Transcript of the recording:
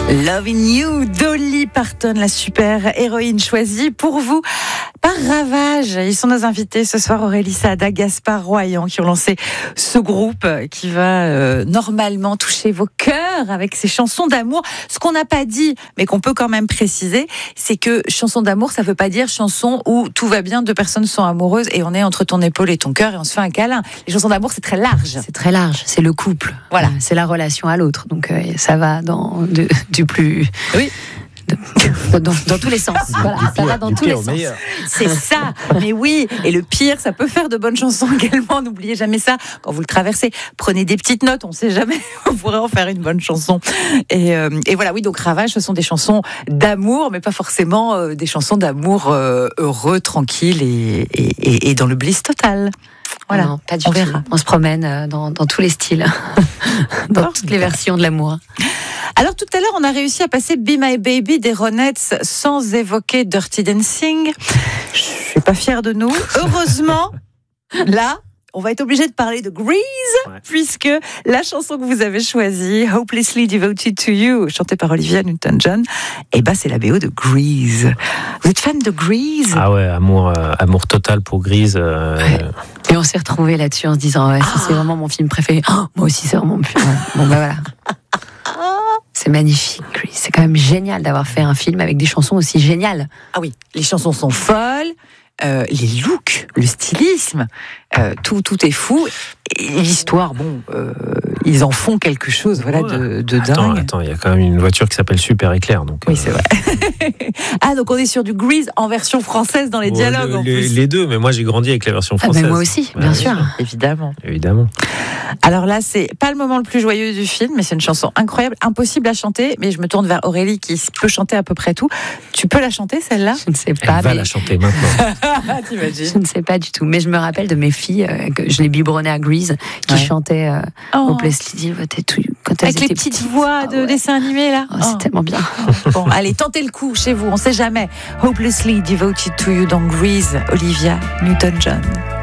Loving You, Dolly Parton, la super héroïne choisie pour vous par Ravage. Ils sont nos invités ce soir, Aurélie Saada, Gaspard Royan, qui ont lancé ce groupe qui va normalement toucher vos cœurs avec ses chansons d'amour. Ce qu'on n'a pas dit, mais qu'on peut quand même préciser, c'est que chanson d'amour, ça ne veut pas dire chanson où tout va bien, deux personnes sont amoureuses et on est entre ton épaule et ton cœur et on se fait un câlin. Les chansons d'amour, c'est très large. C'est très large, c'est le couple. Voilà, c'est la relation à l'autre. Donc ça va du plus... Oui. Dans tous les sens. Voilà, ça va dans tous les sens. C'est ça. Mais oui, et le pire, ça peut faire de bonnes chansons également. N'oubliez jamais ça. Quand vous le traversez, prenez des petites notes. On ne sait jamais. On pourrait en faire une bonne chanson. Et voilà, oui. Donc Ravage, ce sont des chansons d'amour, mais pas forcément des chansons d'amour heureux, tranquilles et dans le bliss total. Voilà. Non, pas du tout. Verra. On se promène dans tous les styles, dans toutes les versions de l'amour. Alors tout à l'heure, on a réussi à passer Be My Baby des Ronettes sans évoquer Dirty Dancing. Je suis pas fière de nous. Heureusement, là, on va être obligé de parler de Grease, puisque la chanson que vous avez choisie, Hopelessly Devoted to You, chantée par Olivia Newton-John, c'est la BO de Grease. Vous êtes fan de Grease ? Ah ouais, amour total pour Grease. Et on s'est retrouvés là-dessus en se disant, ça c'est vraiment mon film préféré. Oh, moi aussi, c'est vraiment mon film. Bon, voilà. C'est magnifique, Grease. C'est quand même génial d'avoir fait un film avec des chansons aussi géniales. Ah oui, les chansons sont folles, les looks, le stylisme, tout est fou. Et l'histoire, ils en font quelque chose, de dingue. Attends, il y a quand même une voiture qui s'appelle Super Éclair. Donc, oui, c'est vrai. Donc on est sur du Grease en version française dans les dialogues. En plus. Les deux, mais moi j'ai grandi avec la version française. Moi aussi, bien sûr. Évidemment. Alors là, c'est pas le moment le plus joyeux du film, mais c'est une chanson incroyable, impossible à chanter. Mais je me tourne vers Aurélie qui peut chanter à peu près tout. Tu peux la chanter, celle-là ? Je ne sais pas. Elle va la chanter maintenant. T'imagines ? Je ne sais pas du tout. Mais je me rappelle de mes filles, que je les biberonnais à Grease, qui chantaient Hopelessly Devoted to You. Avec les petites voix de dessins animés, là. C'est tellement bien. Bon, allez, tentez le coup chez vous, on sait jamais. Hopelessly Devoted to You dans Grease, Olivia Newton-John.